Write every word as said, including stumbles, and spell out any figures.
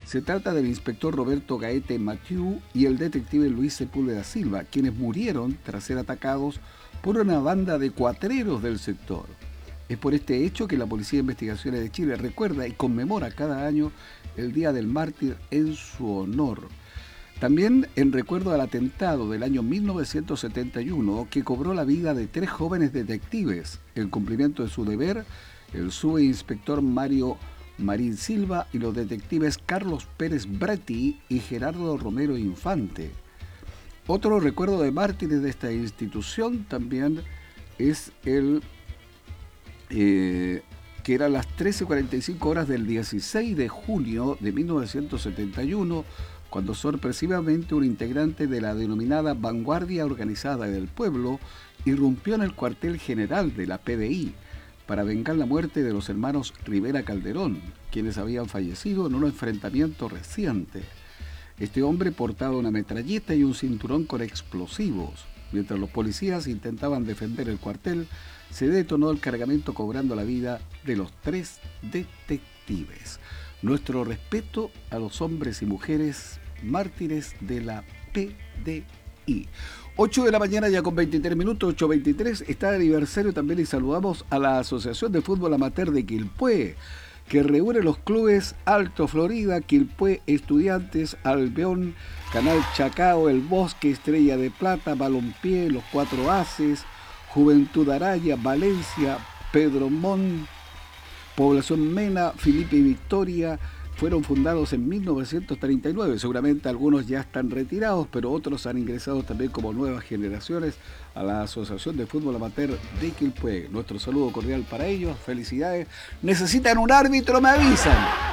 Se trata del inspector Roberto Gaete Mathieu y el detective Luis Sepúlveda Silva, quienes murieron tras ser atacados por una banda de cuatreros del sector. Es por este hecho que la Policía de Investigaciones de Chile recuerda y conmemora cada año el Día del Mártir en su honor. También en recuerdo al atentado del año mil novecientos setenta y uno que cobró la vida de tres jóvenes detectives. En cumplimiento de su deber, el subinspector Mario Marín Silva y los detectives Carlos Pérez Bretti y Gerardo Romero Infante. Otro recuerdo de mártires de esta institución también es el eh, que era las trece cuarenta y cinco horas del dieciséis de junio de mil novecientos setenta y uno, cuando sorpresivamente un integrante de la denominada Vanguardia Organizada del Pueblo irrumpió en el cuartel general de la P D I para vengar la muerte de los hermanos Rivera Calderón, quienes habían fallecido en un enfrentamiento reciente. Este hombre portaba una metralleta y un cinturón con explosivos. Mientras los policías intentaban defender el cuartel, se detonó el cargamento cobrando la vida de los tres detectives. Nuestro respeto a los hombres y mujeres mártires de la P D I. ocho de la mañana ya con veintitrés minutos, ocho veintitrés, está de aniversario también y saludamos a la Asociación de Fútbol Amateur de Quilpué, que reúne los clubes Alto Florida, Quilpué Estudiantes, Alveón, Canal Chacao, El Bosque, Estrella de Plata, Balompié, Los Cuatro Haces, Juventud Araya, Valencia, Pedro Montt, Población Mena, Felipe y Victoria. Fueron fundados en mil novecientos treinta y nueve, seguramente algunos ya están retirados, pero otros han ingresado también como nuevas generaciones a la Asociación de Fútbol Amateur de Quilpué. Nuestro saludo cordial para ellos, felicidades. Necesitan un árbitro, me avisan.